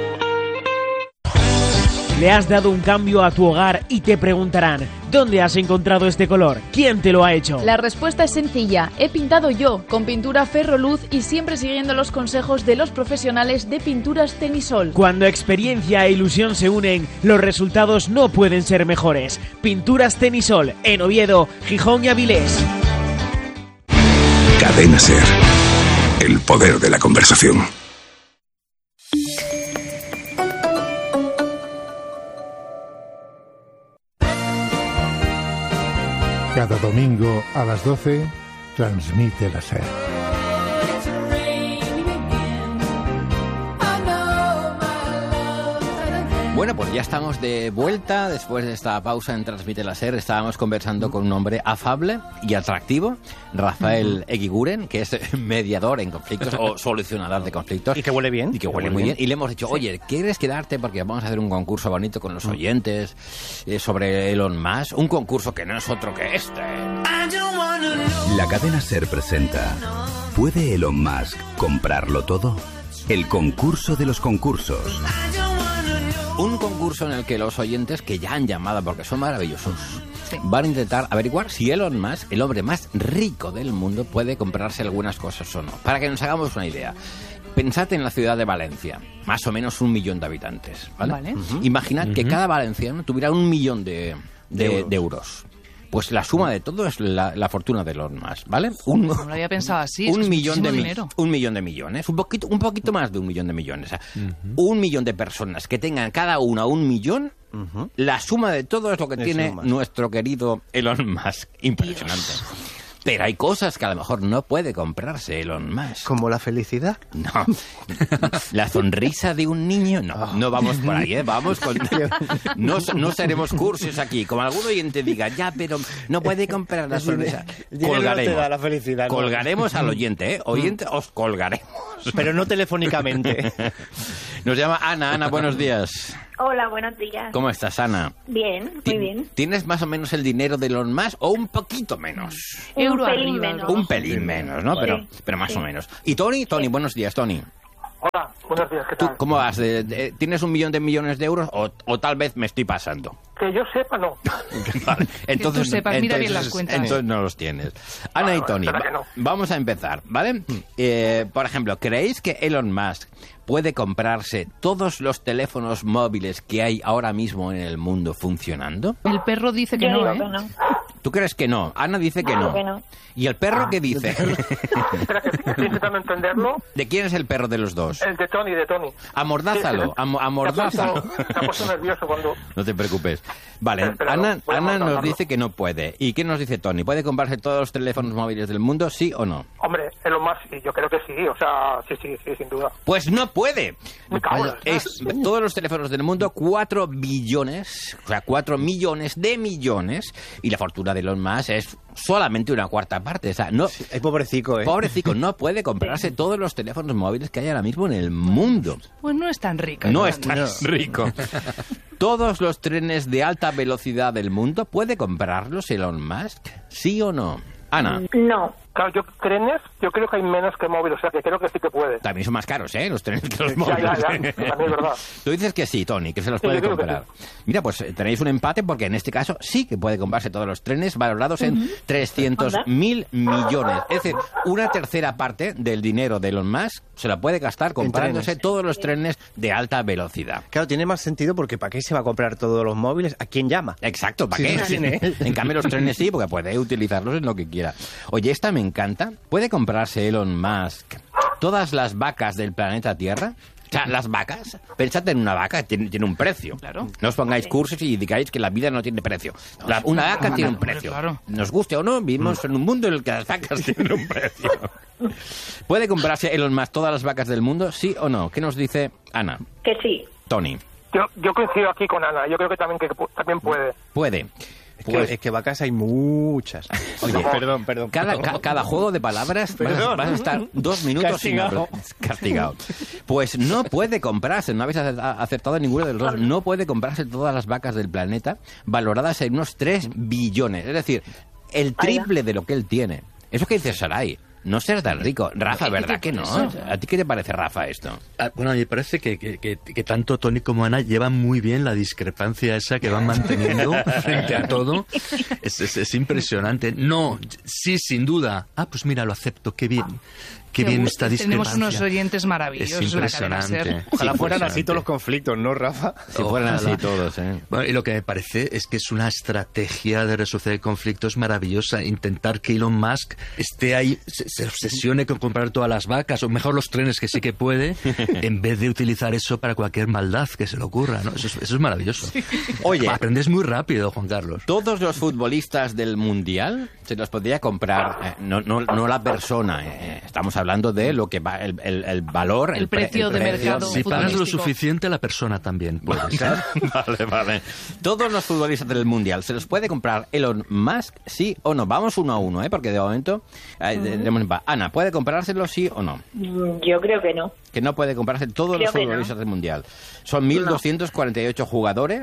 Le has dado un cambio a tu hogar y te preguntarán: ¿dónde has encontrado este color? ¿Quién te lo ha hecho? La respuesta es sencilla. He pintado yo, con pintura Ferroluz y siempre siguiendo los consejos de los profesionales de Pinturas Tenisol. Cuando experiencia e ilusión se unen, los resultados no pueden ser mejores. Pinturas Tenisol, en Oviedo, Gijón y Avilés. Cadena Ser. El poder de la conversación. Cada domingo a las 12, Transmite la Ser. Bueno, pues ya estamos de vuelta después de esta pausa en Transmite la Ser. Estábamos conversando con un hombre afable y atractivo, Rafael Eguiguren, que es mediador en conflictos o solucionador de conflictos. Y que huele bien. Y que huele muy bien. Y le hemos dicho, oye, ¿quieres quedarte? Porque vamos a hacer un concurso bonito con los oyentes sobre Elon Musk. Un concurso que no es otro que este. La cadena Ser presenta: ¿puede Elon Musk comprarlo todo? El concurso de los concursos. Un concurso en el que los oyentes, que ya han llamado porque son maravillosos, van a intentar averiguar si Elon Musk, el hombre más rico del mundo, puede comprarse algunas cosas o no. Para que nos hagamos una idea, pensad en la ciudad de Valencia, más o menos 1 millón de habitantes, ¿vale? Imaginad que cada valenciano tuviera 1 millón de euros. Pues la suma de todo es la fortuna de Elon Musk, ¿vale? No lo había pensado así. Es dinero. 1 millón de millones, un poquito más de 1 millón de millones. O sea, 1 millón de personas que tengan cada una 1 millón, la suma de todo es lo que tiene nuestro querido Elon Musk. Impresionante. Dios. Pero hay cosas que a lo mejor no puede comprarse Elon Musk. ¿Como la felicidad? No. La sonrisa de un niño, no. No vamos por ahí, ¿eh? Vamos con... No seremos cursos aquí. Como algún oyente diga, ya, pero no puede comprar la sonrisa. Colgaremos. No te da la felicidad, ¿no? Colgaremos al oyente, ¿eh? Oyente, os colgaremos. Pero no telefónicamente. Nos llama Ana. Ana, buenos días. Hola, buenos días. ¿Cómo estás, Ana? Bien, muy bien. ¿Tienes más o menos el dinero de Elon Musk o un poquito menos? Un pelín menos, ¿no? Sí, pero más o menos. ¿Y Tony? Tony, buenos días, Tony. Hola, buenos días, ¿qué tal? ¿Tú cómo vas? ¿Tienes 1 millón de millones de euros o tal vez me estoy pasando? Que yo sepa, no. Vale, entonces, que tú sepas, mira bien las cuentas. Entonces no los tienes. Ana y Tony, vamos a empezar, ¿vale? Por ejemplo, ¿creéis que Elon Musk puede comprarse todos los teléfonos móviles que hay ahora mismo en el mundo funcionando? El perro dice que no, ¿eh? Que no. ¿Tú crees que no? Ana dice que no. Que no. ¿Y el perro qué dice? Espera, que estoy intentando entenderlo. ¿De quién es el perro de los dos? El de Tony, Amordázalo, amordázalo. Se ha puesto nervioso cuando... No te preocupes. Vale, Ana nos dice que no puede. ¿Y qué nos dice Tony? ¿Puede comprarse todos los teléfonos móviles del mundo, sí o no? Hombre, es lo más, sí, yo creo que sí, o sea, sí, sin duda. Pues no puede. Me cago en Todos los teléfonos del mundo, 4 billones, o sea, 4 millones de millones, y la fortuna de Elon Musk es solamente una cuarta parte. O sea, no, es pobrecico, ¿eh? Pobrecico, no puede comprarse todos los teléfonos móviles que hay ahora mismo en el mundo. Pues no es tan rico. No es tan rico. ¿Todos los trenes de alta velocidad del mundo puede comprarlos Elon Musk? ¿Sí o no? Ana. No. Claro, trenes, yo creo que hay menos que móviles, o sea, que creo que sí que puede. También son más caros, ¿eh? Los trenes que los móviles. Ya, también es verdad. Tú dices que sí, Tony, que se los puede comprar. Sí. Mira, pues tenéis un empate porque en este caso sí que puede comprarse todos los trenes valorados en 300.000 millones. Es decir, una tercera parte del dinero de Elon Musk se la puede gastar comprándose todos los trenes de alta velocidad. Claro, tiene más sentido porque ¿para qué se va a comprar todos los móviles? ¿A quién llama? Exacto, ¿para qué? Sí. En cambio los trenes sí, porque puede utilizarlos en lo que quiera. Oye, esta me encanta. ¿Puede comprarse Elon Musk todas las vacas del planeta Tierra? O sea, las vacas, pensad en una vaca, tiene un precio. Claro. No os pongáis cursos y digáis que la vida no tiene precio. Una vaca tiene un precio. Claro. Nos guste o no, vivimos en un mundo en el que las vacas tienen un precio. ¿Puede comprarse Elon Musk todas las vacas del mundo, sí o no? ¿Qué nos dice Ana? Que sí. Tony. Yo coincido aquí con Ana, yo creo que también puede. Puede. Es que vacas hay muchas. Oye, perdón. Cada juego de palabras vas a estar 2 minutos castigado. Pues no puede comprarse, no habéis acertado ninguno de los dos, no puede comprarse todas las vacas del planeta valoradas en unos 3 billones. Es decir, el triple de lo que él tiene. Eso que dice Sarai. No será tan rico. Rafa, ¿verdad que no? ¿A ti qué te parece, Rafa, esto? Bueno, a mí me parece que tanto Tony como Ana llevan muy bien la discrepancia esa que van manteniendo frente a todo. Es impresionante. No, sí, sin duda. Pues mira, lo acepto, qué bien. Qué bien esta discrepancia. Tenemos unos oyentes maravillosos. Es impresionante. Ojalá fueran así todos los conflictos, ¿no, Rafa? Si fueran así todos, ¿eh? Bueno, y lo que me parece es que es una estrategia de resolución de conflictos maravillosa. Intentar que Elon Musk esté ahí, se obsesione con comprar todas las vacas, o mejor los trenes, que sí que puede, en vez de utilizar eso para cualquier maldad que se le ocurra, ¿no? Eso es maravilloso. Sí. Oye, aprendes muy rápido, Juan Carlos. Todos los futbolistas del Mundial se los podría comprar, no la persona, estamos hablando de lo que va el valor, el precio de mercado. Si pagas lo suficiente, la persona también puede ser. Vale. Todos los futbolistas del Mundial, ¿se los puede comprar Elon Musk, sí o no? Vamos 1 a 1, porque de momento Ana, ¿puede comprárselo sí o no? Yo creo que no. Que no puede comprarse todos los futbolistas del Mundial. Son 1.248 jugadores.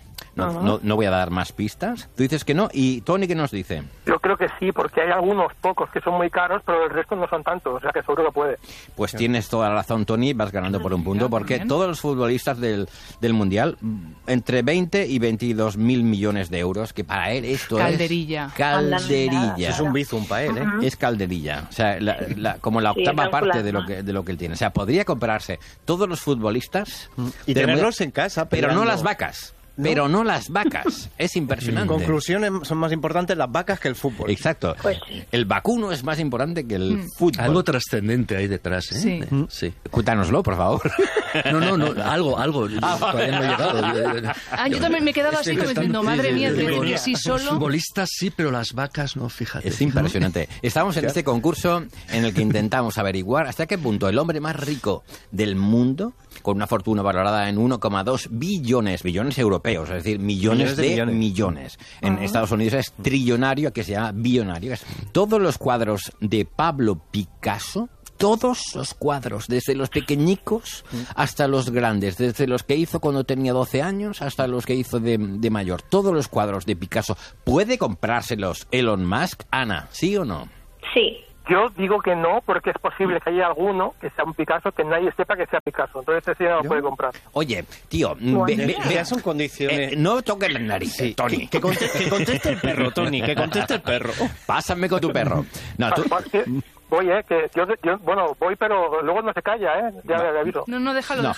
No voy a dar más pistas. Tú dices que no. ¿Y Tony qué nos dice? Yo creo que sí, porque hay algunos pocos que son muy caros, pero el resto no son tantos, o sea que seguro que puede. Pues tienes toda la razón, Tony, vas ganando por un punto, porque todos los futbolistas del Mundial, entre 20 y 22.000 millones de euros, que para él esto calderilla. Es calderilla. Es un bizum para él, ¿eh? Es calderilla. O sea, como la octava parte de lo que él tiene. O sea, podría comprarse todos los futbolistas y tenerlos en casa, pero no las vacas. pero no las vacas. Es impresionante. Conclusión, son más importantes las vacas que el fútbol. Exacto. Pues sí. El vacuno es más importante que el fútbol. Algo trascendente ahí detrás, ¿eh? Sí. Sí. Cuéntanoslo, por favor. No, algo. Todavía no he llegado. Yo también me he quedado así como diciendo, madre mía, que sí solo... Futbolistas sí, pero las vacas no, fíjate. Es impresionante. Estamos en este concurso en el que intentamos averiguar hasta qué punto el hombre más rico del mundo, con una fortuna valorada en 1,2 billones europeos, es decir, millones de millones. En Estados Unidos es trillonario, aquí se llama billonario. Todos los cuadros de Pablo Picasso, todos los cuadros, desde los pequeñicos hasta los grandes, desde los que hizo cuando tenía 12 años hasta los que hizo de mayor, todos los cuadros de Picasso, ¿puede comprárselos Elon Musk? Ana, ¿sí o no? Sí. Yo digo que no, porque es posible que haya alguno que sea un Picasso que nadie sepa que sea Picasso. Entonces ese no lo puede comprar. Oye, tío, son condiciones. No toques la nariz, Tony. Que conteste el perro, Tony, que conteste el perro. Pásame con tu perro. No, tú... Voy, que yo voy, pero luego no se calla, ya le aviso. No, déjalo.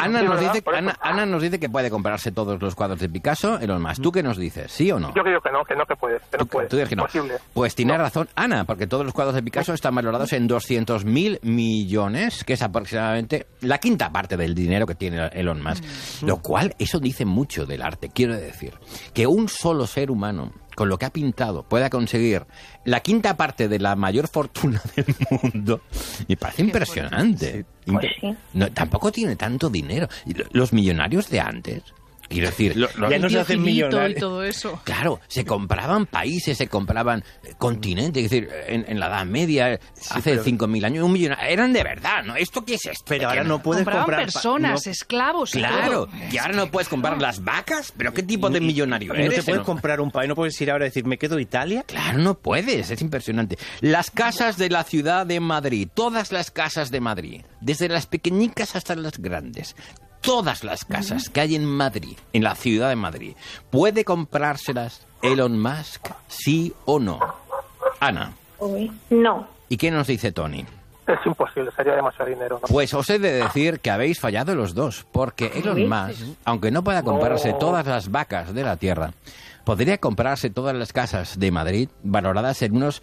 Ana nos dice que puede comprarse todos los cuadros de Picasso, Elon Musk. ¿Tú qué nos dices? ¿Sí o no? Yo creo que no puede. Tú dices que no. Posible. Pues tiene razón Ana, porque todos los cuadros de Picasso están valorados en 200.000 millones, que es aproximadamente la quinta parte del dinero que tiene Elon Musk. Lo cual, eso dice mucho del arte. Quiero decir, que un solo ser humano, con lo que ha pintado, pueda conseguir la quinta parte de la mayor fortuna del mundo, me parece impresionante. Pues sí. No, tampoco tiene tanto dinero. Los millonarios de antes, quiero decir, ya no se hacen millonarios. Y todo eso. Claro, se compraban países, se compraban continentes, es decir, en la Edad Media, hace 5.000 años, un millonario, eran de verdad, ¿no? ¿Esto qué es esto? Pero ahora no puedes comprar personas, esclavos. Claro, que ahora no puedes comprar las vacas, pero ¿qué tipo de millonario eres? No te puedes comprar un país, no puedes ir ahora a decir, ¿me quedo Italia? Claro, no puedes, es impresionante. Las casas de la ciudad de Madrid, todas las casas de Madrid, desde las pequeñicas hasta las grandes, todas las casas que hay en Madrid, en la ciudad de Madrid, ¿puede comprárselas Elon Musk, sí o no? Ana. No. ¿Y qué nos dice Tony? Es imposible, sería demasiado dinero, ¿no? Pues os he de decir que habéis fallado los dos, porque Elon Musk, aunque no pueda comprarse todas las vacas de la tierra, podría comprarse todas las casas de Madrid valoradas en unos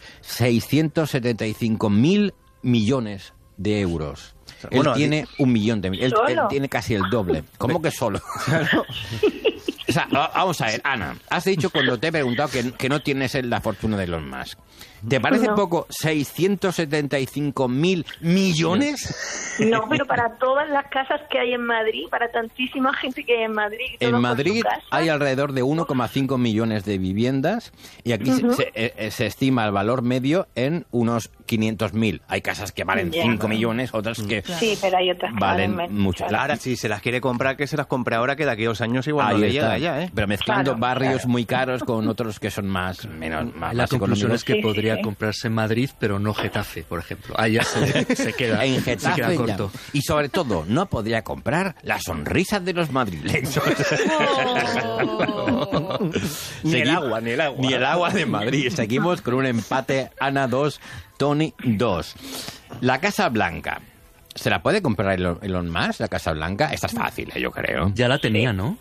675.000 millones de euros. Él tiene 1 millón de millones. Él tiene casi el doble. ¿Cómo que solo? O sea, vamos a ver, Ana, has dicho cuando te he preguntado que no tienes la fortuna de Elon Musk. ¿Te parece poco 675.000 millones? No, pero para todas las casas que hay en Madrid, para tantísima gente que hay en Madrid. En Madrid hay alrededor de 1,5 millones de viviendas y aquí se estima el valor medio en unos 500.000. Hay casas que valen 5 millones, otras que sí, pero hay otras que valen mucho. Claro, si se las quiere comprar, que se las compre ahora, que de aquí a 2 años igual no le llega ya, ¿eh? Pero mezclando barrios muy caros con otros que son más conclusión es que podría comprarse en Madrid, pero no Getafe, por ejemplo. Ahí ya se queda, en Getafe se queda corto. Ya. Y sobre todo, no podría comprar la sonrisa de los madrileños. Ni el agua. Ni el agua de Madrid. Seguimos con un empate, Ana 2, Tony 2. La Casa Blanca. ¿Se la puede comprar Elon Musk, la Casa Blanca? Esta es fácil, yo creo. Ya la tenía, ¿no?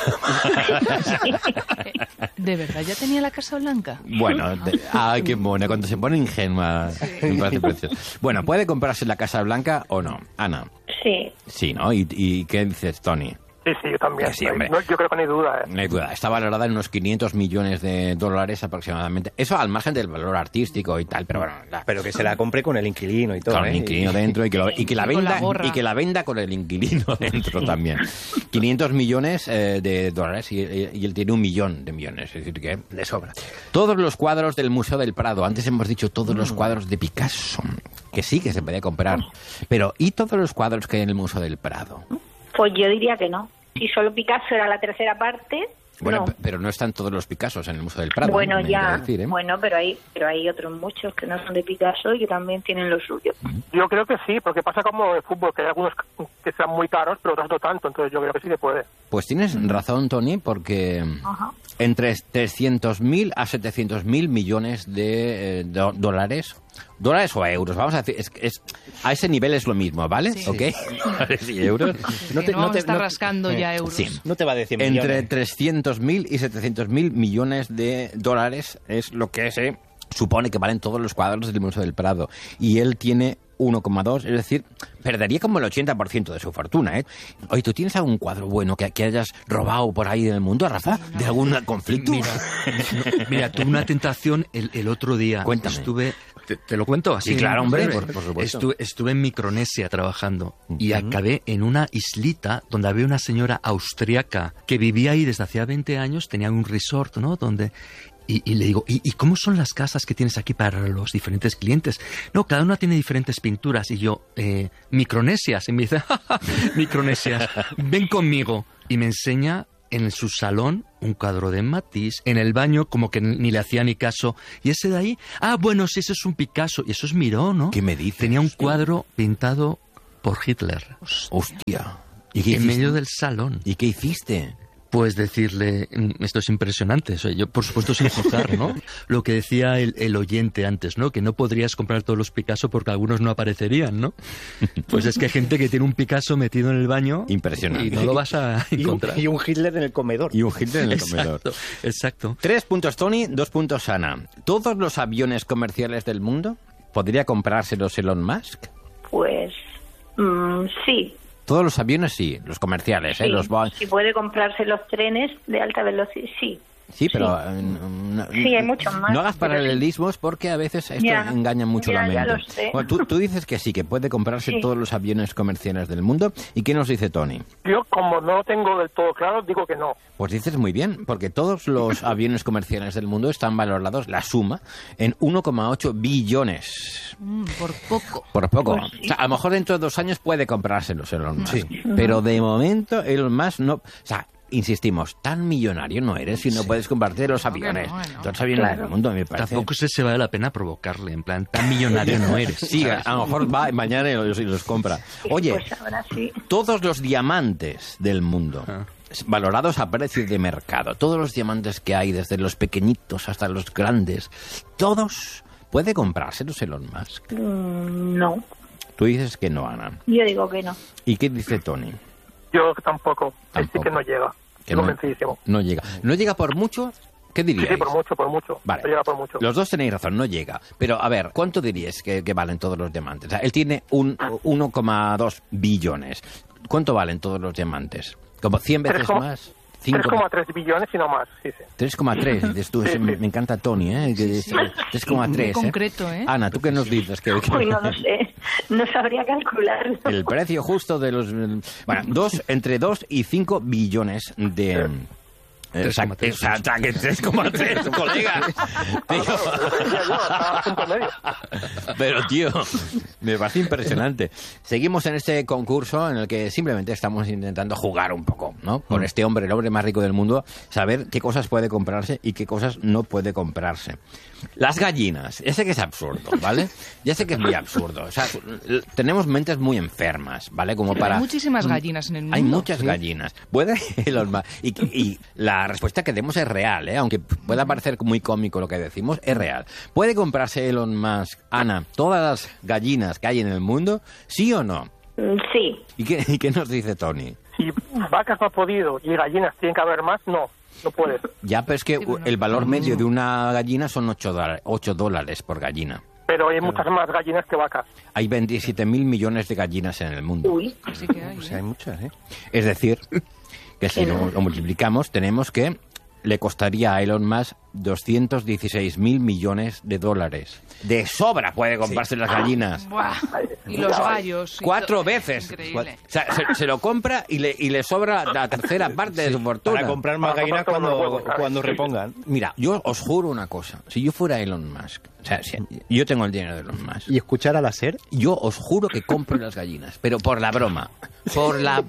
¿De verdad ya tenía la Casa Blanca? Bueno, ay, qué buena, cuando se pone ingenua, me parece precioso. Bueno, ¿puede comprarse la Casa Blanca o no? Ana. Sí. Sí, ¿no? ¿Y qué dices, Tony? Sí, yo también. Sí, hombre. No, yo creo que no hay duda. No hay duda. Está valorada en unos 500 millones de dólares aproximadamente. Eso al margen del valor artístico y tal, pero bueno. Pero que se la compre con el inquilino y todo. Con el inquilino dentro y que la venda con el inquilino dentro también. 500 millones de dólares y él tiene 1 millón de millones. Es decir, que le sobra. Todos los cuadros del Museo del Prado. Antes hemos dicho todos los cuadros de Picasso. Que sí, que se podía comprar. Pero ¿y todos los cuadros que hay en el Museo del Prado? Pues yo diría que no. Si solo Picasso era la tercera parte... Bueno, no. Pero no están todos los Picassos en el Museo del Prado. Bueno, ya. Decir, ¿eh? Bueno, pero hay otros muchos que no son de Picasso y que también tienen lo suyo. Yo creo que sí, porque pasa como el fútbol, que hay algunos que sean muy caros, pero otros no tanto, entonces yo creo que sí que puede. Pues tienes razón, Tony, porque entre 300.000 a 700.000 millones de dólares o euros, vamos a decir, a ese nivel es lo mismo, ¿vale? Sí. ¿Ok? Sí, euros. No vamos a estar rascando ya euros. Sí. No te va de 100 Entre millones. 300.000 y 700.000 millones de dólares es lo que se supone que valen todos los cuadros del Museo del Prado. Y él tiene 1,2, es decir, perdería como el 80% de su fortuna, ¿eh? Oye, ¿tú tienes algún cuadro bueno que hayas robado por ahí en el mundo, Rafa? ¿De algún conflicto? Mira, tuve una tentación el otro día. Cuéntame. ¿Te lo cuento así? Sí, claro, hombre, por supuesto. Estuve en Micronesia trabajando y acabé en una islita donde había una señora austriaca que vivía ahí desde hacía 20 años, tenía un resort, ¿no? Y le digo, ¿y cómo son las casas que tienes aquí para los diferentes clientes? No, cada una tiene diferentes pinturas. Y yo, Micronesias. Y me dice, Micronesias, ven conmigo. Y me enseña en su salón un cuadro de Matisse, en el baño como que ni le hacía ni caso. Y ese de ahí, bueno, sí, ese es un Picasso. Y eso es Miró, ¿no? ¿Qué me dices? Tenía un cuadro pintado por Hitler. Hostia. ¿Y qué en medio del salón. ¿Y qué hiciste? Pues decirle, esto es impresionante. O sea, yo, por supuesto, sin juzgar, ¿no? Lo que decía el oyente antes, ¿no? Que no podrías comprar todos los Picasso porque algunos no aparecerían, ¿no? Pues es que hay gente que tiene un Picasso metido en el baño. Impresionante. Y no lo vas a encontrar. Y un Hitler en el comedor. Exacto. 3 puntos Tony, 2 puntos Ana. ¿Todos los aviones comerciales del mundo podría comprárselos Elon Musk? Pues sí. Todos los aviones sí, los comerciales, Sí, los Boeing. si puede comprarse los trenes de alta velocidad, sí. Sí, pero... Sí, hay muchos más. No hagas paralelismos porque a veces esto engaña mucho la mente. Ya lo sé. Bueno, tú dices que sí, que puede comprarse todos los aviones comerciales del mundo. ¿Y qué nos dice Tony? Yo, como no lo tengo del todo claro, digo que no. Pues dices muy bien, porque todos los aviones comerciales del mundo están valorados, la suma, en 1,8 billones. Por poco. Por poco. Pues sí. O sea, a lo mejor dentro de 2 años puede comprárselos Elon Musk. Pero de momento Elon Musk no... O sea, insistimos, tan millonario no eres si no puedes comprarte los aviones. Todos los aviones del mundo, me parece. Tampoco se vale la pena provocarle, en plan, tan millonario no eres. Sí, a lo mejor va mañana y los compra. Oye, Pues ahora sí. todos los diamantes del mundo, valorados a precio de mercado, todos los diamantes que hay, desde los pequeñitos hasta los grandes, todos, ¿puede comprárselos Elon Musk? No, Tú dices que no, Ana. yo digo que no. ¿Y qué dice Tony? Yo tampoco. Sí que no llega. Estoy convencidísimo. No llega. ¿No llega por mucho? ¿Qué diríais? Sí, por mucho. Vale. No llega por mucho. Los dos tenéis razón, no llega. Pero, a ver, ¿cuánto diríais que valen todos los diamantes? O sea, él tiene 1,2 billones. ¿Cuánto valen todos los diamantes? ¿Como 100 veces más? 3,3 billones y no más, sí. 3,3, dices tú. Me encanta Tony, ¿eh? 3,3, Muy concreto, ¿eh? Ana, ¿tú qué nos dices? Uy, no lo sé. No sabría calcularlo. El precio justo de los... Bueno, entre 2 y 5 billones de... O sea, que 3,3, colega. Pero, tío, me parece impresionante. Seguimos en este concurso en el que simplemente estamos intentando jugar un poco, ¿no? Con este hombre, el hombre más rico del mundo, saber qué cosas puede comprarse y qué cosas no puede comprarse. Las gallinas, ya sé que es absurdo, ¿vale? Ya sé que es muy absurdo. O sea, tenemos mentes muy enfermas, ¿vale? Como para... Hay muchísimas gallinas en el mundo. Hay muchas gallinas. ¿Puede Elon Musk? Y la respuesta que demos es real, ¿eh? Aunque pueda parecer muy cómico lo que decimos, es real. ¿Puede comprarse Elon Musk, Ana, todas las gallinas que hay en el mundo? ¿Sí o no? Sí. ¿Y qué nos dice Tony? Si vacas no ha podido y gallinas tienen que haber más, no puedes. Ya, pero es que el valor medio de una gallina son $8 por gallina. Pero hay muchas más gallinas que vacas. Hay 27.000 millones de gallinas en el mundo. Uy, sí que hay. O sea, hay muchas, ¿eh? Es decir, que si lo multiplicamos, tenemos que le costaría a Elon Musk $216.000 millones. De sobra puede comprarse las gallinas. Buah. Y los gallos. 4 veces. Increíble. O sea, se lo compra y le sobra la tercera parte de su fortuna. Para comprar más gallinas cuando repongan. Mira, yo os juro una cosa. Si yo fuera Elon Musk, o sea, si yo tengo el dinero de Elon Musk, ¿Y escuchar a la SER? yo os juro que compro las gallinas, pero por la broma,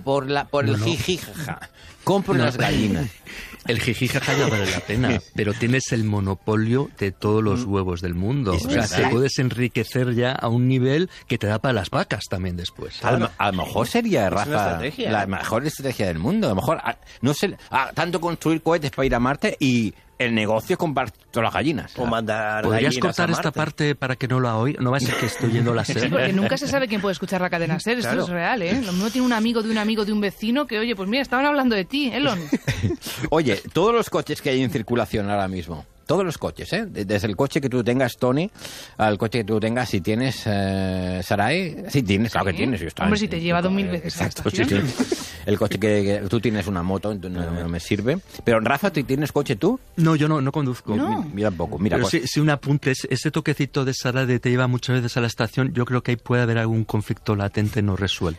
por el jijijaja. Compro las gallinas. El jijijaja ya vale la pena, pero tienes el monopolio de todos los huevos del mundo. O sea, te puedes enriquecer ya a un nivel que te da para las vacas también después. Claro. A lo mejor sería, Rafa, la mejor estrategia del mundo. A lo mejor, no sé, tanto construir cohetes para ir a Marte y el negocio es comprar todas las gallinas. O mandar ¿Podrías gallinas cortar a esta Marte? parte para que no la oiga? No va a ser que estoy yendo a la SER. Sí, porque nunca se sabe quién puede escuchar la cadena SER. Esto es real, ¿eh? Lo mismo tiene un amigo de un vecino que, oye, pues mira, estaban hablando de ti, Elon. Oye, todos los coches que hay en circulación ahora mismo, todos los coches, ¿eh? Desde el coche que tú tengas, Tony, al coche que tú tengas, si tienes, Sarai, sí tienes, claro que tienes. Hombre, si te lleva 2000 veces a la Exacto, estación. sí. El coche que tú tienes una moto, entonces no me sirve. Pero, Rafa, ¿tú tienes coche tú? No, yo no conduzco. Mira tampoco. Mira, pero pues, sí un apunte. Ese toquecito de Sara de te lleva muchas veces a la estación, yo creo que ahí puede haber algún conflicto latente no resuelto.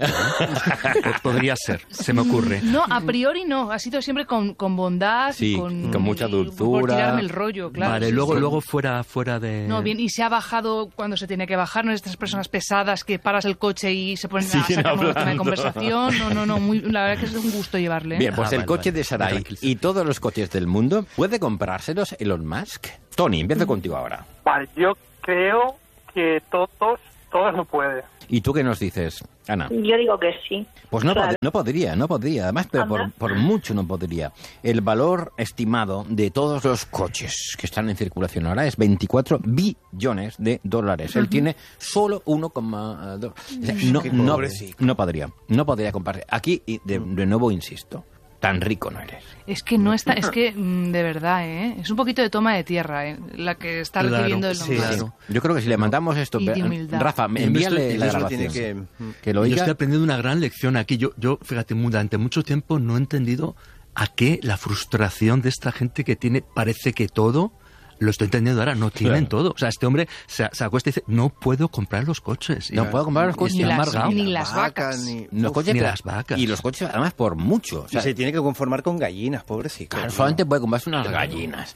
Podría ser, se me ocurre. No, a priori no. Ha sido siempre con bondad, sí, con mucha dulzura. Por tirarme el rollo, claro. Vale, sí, luego fuera de... No, bien, y se ha bajado cuando se tiene que bajar, no es estas personas pesadas que paras el coche y se ponen a sacar un tema de conversación. No, la verdad que es un gusto llevarle. Bien, pues el coche de Sarai y todos los coches del mundo, ¿puede comprárselos Elon Musk? Tony, empiezo contigo ahora. Vale, yo creo que todos no puede. ¿Y tú qué nos dices, Ana? Yo digo que sí. Pues no, no podría. Además, pero por mucho no podría. El valor estimado de todos los coches que están en circulación ahora es 24 billones de dólares. Él tiene solo 1,2. O sea, no podría comprarse. Aquí, de nuevo insisto, tan rico no eres. Es que no está, es que de verdad, es un poquito de toma de tierra, la que está recibiendo el nombre. Claro. Yo creo que si le mandamos esto, Rafa, envíale la grabación. Que lo oiga. Yo estoy aprendiendo una gran lección aquí. Yo, fíjate, durante mucho tiempo no he entendido a qué la frustración de esta gente que tiene, parece que todo. Lo estoy entendiendo ahora, no tienen todo. O sea, este hombre se acuesta y dice, no puedo comprar los coches. No puedo comprar los coches. Ni las vacas. Ni las vacas. Y los coches, además, por mucho. O sea, se tiene que conformar con gallinas, pobrecito. Claro, solamente puede comprarse unas gallinas.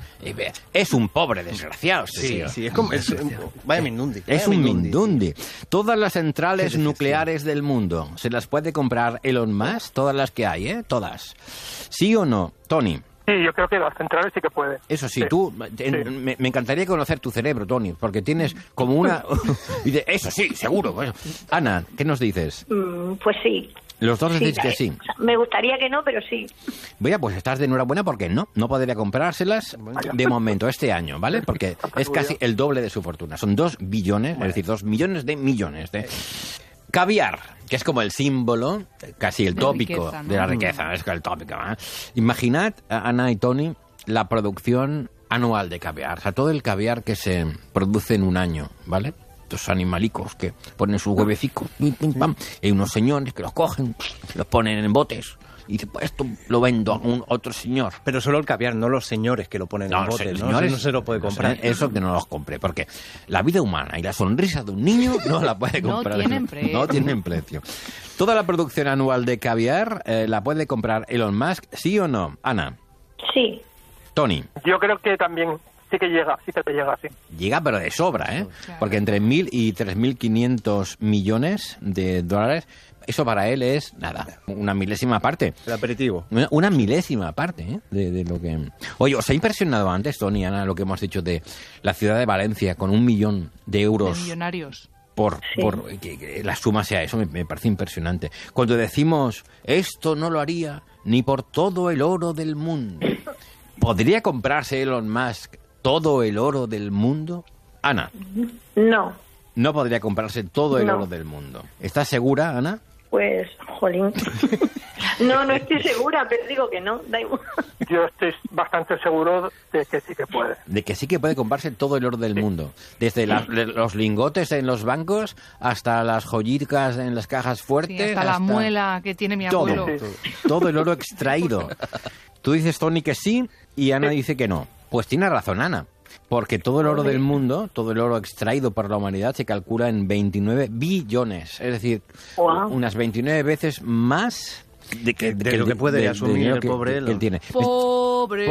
Es un pobre desgraciado. Sí, es como... vaya mindundi. Es un mindundi. Todas las centrales nucleares del mundo, ¿se las puede comprar Elon Musk? Todas las que hay, Todas. ¿Sí o no, Tony? Sí, yo creo que las centrales sí que puede. Eso sí, tú... Me encantaría conocer tu cerebro, Tony, porque tienes como una... Eso sí, seguro. Bueno. Ana, ¿qué nos dices? Pues sí. Los dos decís que sí. O sea, me gustaría que no, pero sí. Pues estás de enhorabuena porque no podría comprárselas de momento este año, ¿vale? Porque es casi el doble de su fortuna. Son 2 billones, es decir, 2 millones de millones de... Caviar, que es como el símbolo, casi el tópico riqueza, ¿no? De la riqueza, es el tópico. Imaginad, Ana y Tony, la producción anual de caviar, o sea, todo el caviar que se produce en un año, ¿vale? Estos animalicos que ponen sus huevecicos, y hay unos señores que los cogen, los ponen en botes. Y dice, pues esto lo vendo a otro señor. Pero solo el caviar, no los señores que lo ponen en botes, ¿no? No se lo puede comprar. Eso que no los compre, porque la vida humana y la sonrisa de un niño no la puede comprar. No tienen precio. Toda la producción anual de caviar la puede comprar Elon Musk, ¿sí o no? Ana. Sí. Tony. Yo creo que también sí que llega, sí. Llega, pero de sobra, Claro. Porque entre 1.000 y 3.500 millones de dólares... Eso para él es, nada, una milésima parte. El aperitivo. Una milésima parte de lo que... Oye, ¿os ha impresionado antes, Tony, Ana, lo que hemos dicho de la ciudad de Valencia con 1 millón de euros? De millonarios. Por que la suma sea eso, me parece impresionante. Cuando decimos, esto no lo haría ni por todo el oro del mundo. ¿Podría comprarse Elon Musk todo el oro del mundo? Ana. No. No podría comprarse todo el oro del mundo. ¿Estás segura, Ana? Pues, jolín. No estoy segura, pero digo que no, da igual. Yo estoy bastante seguro de que sí que puede. De que sí que puede comprarse todo el oro del mundo. Desde los lingotes en los bancos hasta las joyitas en las cajas fuertes. Sí, hasta la muela que tiene mi abuelo. Todo el oro extraído. Tú dices, Tony, que sí, y Ana dice que no. Pues tiene razón, Ana. Porque todo el oro del mundo, todo el oro extraído por la humanidad se calcula en 29 billones. Es decir, unas 29 veces más de lo que puede asumir el pobre que él tiene. Pobre.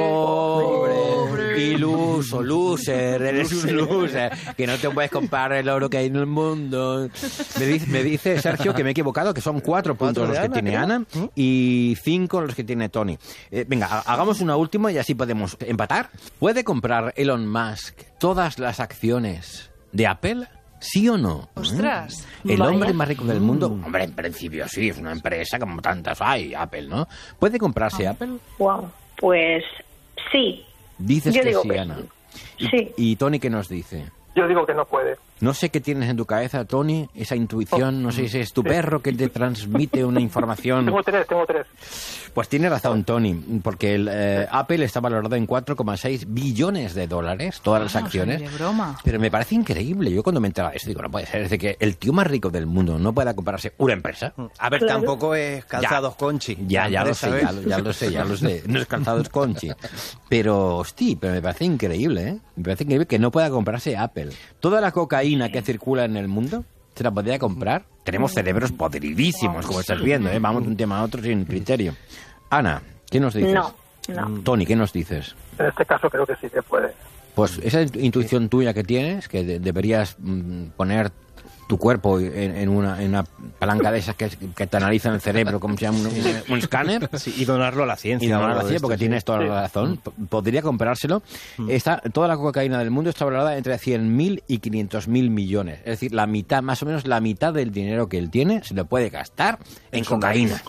Iluso, loser, eres un loser. Que no te puedes comprar el oro que hay en el mundo. Me dice Sergio que me he equivocado, que son 4 puntos los que tiene Ana y 5 los que tiene Tony. Venga, hagamos una última y así podemos empatar. ¿Puede comprar Elon Musk todas las acciones de Apple? ¿Sí o no? ¡Ostras! El hombre más rico del mundo, hombre, en principio sí, es una empresa como tantas hay, Apple, ¿no? ¿Puede comprarse Apple? Wow, pues sí. Dices Yo que digo sí, que Ana. Sí. ¿Y Tony qué nos dice? Yo digo que no puede. No sé qué tienes en tu cabeza, Tony, esa intuición, no sé si es tu perro que te transmite una información. Tengo tres. Pues tiene razón, Tony, porque el Apple está valorado en 4,6 billones de dólares, todas las acciones. De broma. Pero me parece increíble. Yo cuando me enteraba de esto digo, no puede ser, es de que el tío más rico del mundo no pueda comprarse una empresa. A ver, tampoco es Calzados Conchi. Ya lo sé. No es Calzados Conchi. Pero, hostia, pero me parece increíble, ¿eh? Me parece increíble que no pueda comprarse Apple. Toda la cocaína que circula en el mundo se la podría comprar. Tenemos cerebros podridísimos, como estás viendo, ¿eh? Vamos de un tema a otro sin criterio. Ana, ¿qué nos dices? No. Tony, ¿qué nos dices? En este caso creo que sí se puede. Pues esa intuición tuya que tienes, que deberías poner tu cuerpo en una palanca de esas que te analizan el cerebro, como se llama un escáner. Sí, y donarlo a la ciencia. Y donarlo a la ciencia, porque tienes toda la razón. Podría comprárselo. Toda la cocaína del mundo está valorada entre 100.000 y 500.000 millones. Es decir, la mitad, más o menos la mitad del dinero que él tiene se lo puede gastar en cocaína.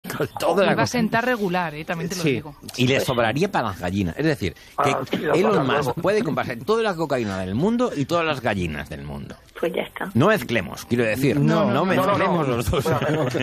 Me va a sentar regular, también te lo digo. Y le sobraría para las gallinas. Es decir, que Elon Musk puede comprarse toda la cocaína del mundo y todas las gallinas del mundo. Pues ya está. No mezclemos, quiero decir. No mezclemos los dos.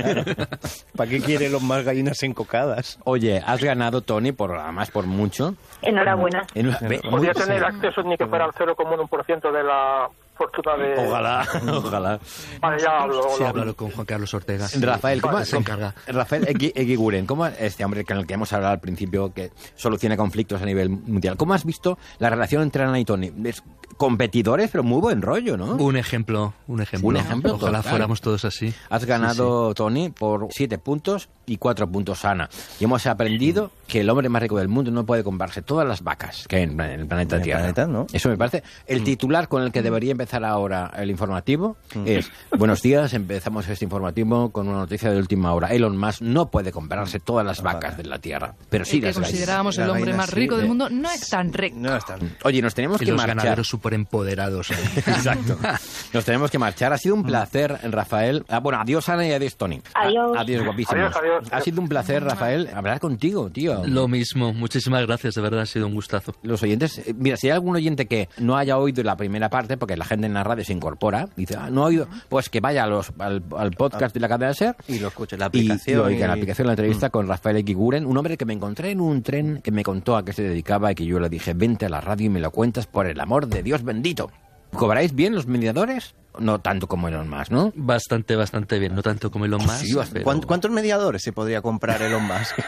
¿Para qué quiere los más gallinas encocadas? Oye, has ganado, Tony, además por mucho. Enhorabuena. Podría tener acceso ni que fuera al 0,1% de la fortuna de... Ojalá. Vale, ya hablo. Sí, háblalo con Juan Carlos Ortega. Rafael, ¿cómo se encarga? Rafael Eguiguren, ¿cómo este hombre con el que hemos hablado al principio, que soluciona conflictos a nivel mundial? ¿Cómo has visto la relación entre Ana y Tony? Es competidores, pero muy buen rollo, ¿no? Un ejemplo. Ojalá fuéramos todos así. Has ganado, Tony, por 7 puntos y 4 puntos, Ana. Y hemos aprendido que el hombre más rico del mundo no puede comprarse todas las vacas que hay en el planeta Tierra. ¿No? Eso me parece. El titular con el que debería empezar ahora el informativo es: buenos días, empezamos este informativo con una noticia de última hora. Elon Musk no puede comprarse todas las vacas de la Tierra, pero sí las gallinas. Considerábamos el hombre más rico del mundo, no es tan rico. Oye, nos tenemos que los marchar. Ganaderos súper empoderados. Exacto. Nos tenemos que marchar. Ha sido un placer, Rafael. Bueno, adiós, Ana, y adiós, Tony. Adiós, guapísimos. Adiós. Ha sido un placer, Rafael, hablar contigo, tío. Lo mismo. Muchísimas gracias, de verdad, ha sido un gustazo. Los oyentes, mira, si hay algún oyente que no haya oído la primera parte, porque la gente en la radio se incorpora, dice, no ha oído, pues que vaya al podcast de la cadena SER y lo escuche, la aplicación. Y oiga la aplicación, la entrevista con Rafael Eguiguren, un hombre que me encontré en un tren, que me contó a qué se dedicaba y que yo le dije, vente a la radio y me lo cuentas por el amor de Dios bendito. ¿Cobráis bien los mediadores? No tanto como Elon Musk, ¿no? Bastante bien. No tanto como Elon Musk. Sí, pero... ¿Cuántos mediadores se podría comprar Elon Musk?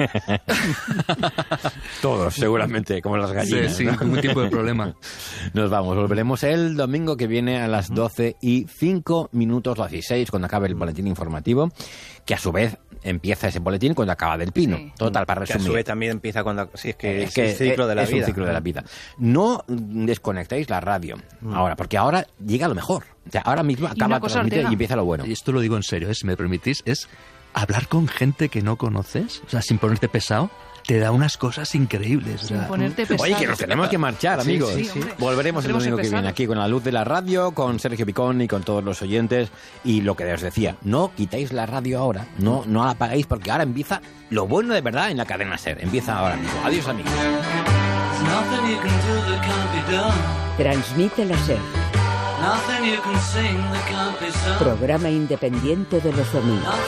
Todos, seguramente, como las gallinas. Sí, ningún tipo de problema. Nos vamos. Volveremos el domingo que viene a las 12:05, las 16, cuando acabe el boletín informativo, que a su vez empieza ese boletín cuando acaba Del Pino. Sí. Total, para resumir. Que a su vez también empieza cuando... Sí, es que es el ciclo de la vida. Es un ciclo de la vida. No desconectéis la radio ahora, porque ahora llega lo mejor. O sea, ahora mismo acaba de transmitir y empieza lo bueno. Y esto lo digo en serio, si me permitís, es hablar con gente que no conoces, o sea, sin ponerte pesado. Te da unas cosas increíbles. Sin ponerte pesado. Oye, que nos tenemos que marchar, amigos. Sí. Volveremos el domingo que viene aquí con la luz de la radio, con Sergio Picón y con todos los oyentes. Y lo que os decía, no quitéis la radio ahora, no la apagáis, porque ahora empieza lo bueno de verdad en la cadena SER. Empieza ahora mismo. Adiós, amigos. Transmite la SER. Programa independiente de los domingos.